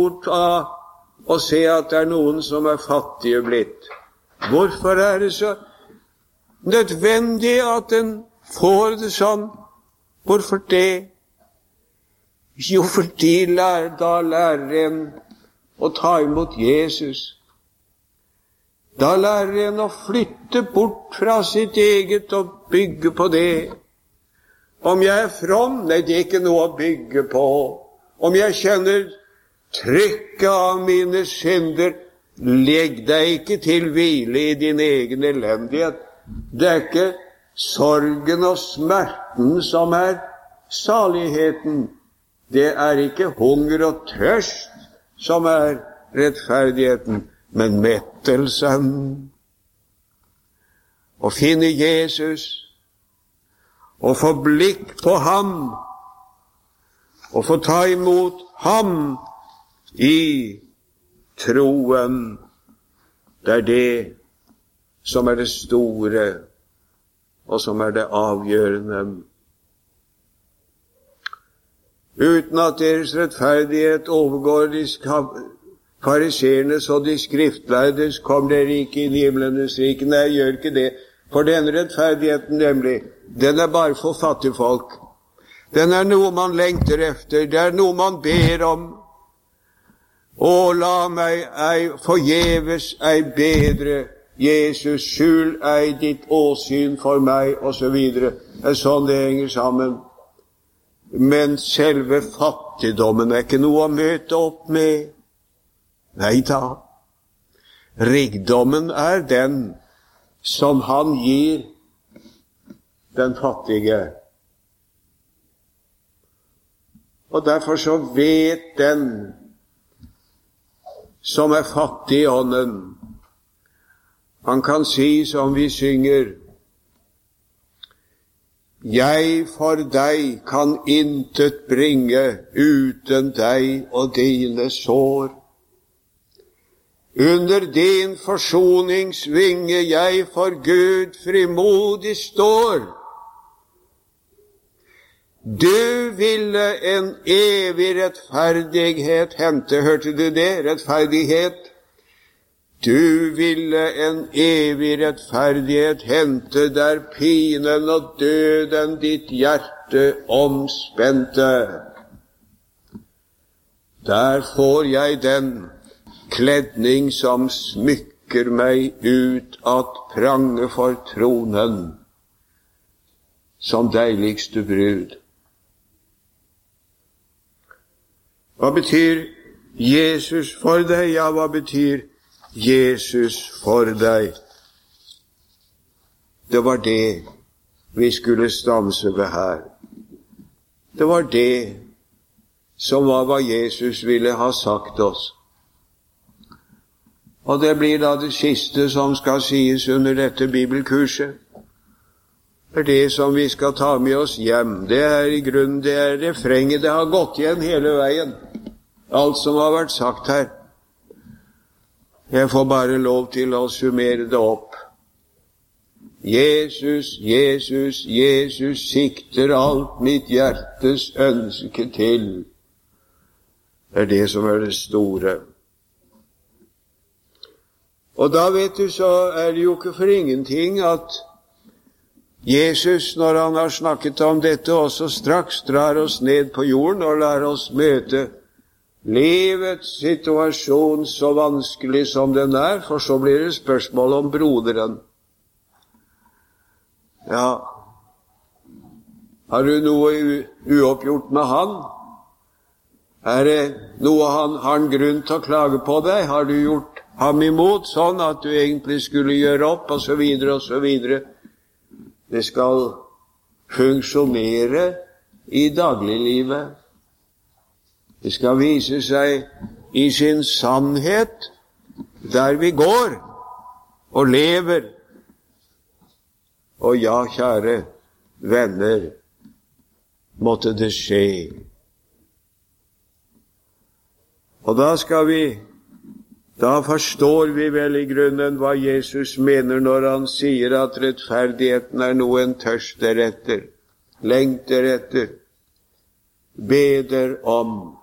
bort av å se at det noen som fattige blitt. Hvorfor det så nødvendig at en får det sånn? Hvorfor det? Jo, fordi da lærer en å ta imot Jesus. Da lærer en å flytte bort fra sitt eget og bygge på det. Om jeg from, nei, det ikke noe å bygge på. Om jeg kjenner trykket av mine synder, legg deg ikke til hvile i din egen elendighet. Det ikke sorgen og smerten som saligheten. Det ikke hunger og tørst som rettferdigheten, men mettelsen. Å finne Jesus, og få blikk på ham, og få ta imot ham i troen. Det det som det store, og som det avgjørende. Uten at deres rettferdighet overgår de fariseernes og de skriftlærdes, kom dere ikke inn i himlenes rike. Nei, gjør ikke det. For denne rettferdigheten nemlig, den bare for fattige folk. Den noe man lengter efter, det noe man ber om. Å, la meg forgjeves bedre, Jesus, skjul ditt åsyn for meg, og så videre. Sånn det henger sammen. Men selve fattigdommen ikke noe å møte opp med. Nei da. Rikdommen den som han gir den fattige. Og derfor så vet den som fattig i ånden, han kan si som vi synger, jeg for deg kan intet bringe uten deg og dine sår. Under din forsoningsvinge jeg for Gud frimodig står. Du ville en evig rettferdighet hente, hørte du det? Rettferdighet. Du ville en evig rettferdighet hente der pinen og døden ditt hjerte omspente. Der får jeg den kledning som smykker meg ut at prange for tronen som deiligste brud. Hva betyr Jesus for deg? Ja, hva betyr Jesus for deg? Det var det vi skulle stanse ved her. Det var det som var hva Jesus ville ha sagt oss. Og det blir da det siste som skal sies under dette bibelkurset. Det som vi skal ta med oss hjem. Det i grunnen, det refrenget. Det har gått igjen hele veien. Alt som har vært sagt her. Jeg får bare lov til å summere det opp. Jesus, Jesus, Jesus sikter alt mitt hjertes ønske til. Det det som det store. Og da vet du, så det jo ikke for ingenting at Jesus, når han har snakket om dette, også straks drar oss ned på jorden og lar oss møte livets situasjon så vanskelig som den for så blir det spørsmål om broderen. Ja, har du noe uoppgjort med han? Det noe har han grunn til å klage på deg? Har du gjort ham imot sånn at du egentlig skulle gjøre opp, og så videre, og så videre? Det skal funksjonere i dagliglivet. Det skal vise seg i sin sannhet der vi går og lever. Og ja, kjære venner, måtte det skje. Og da forstår vi vel i grunnen hva Jesus mener når han sier at rettferdigheten noe en tørster etter, lengter etter, beder om.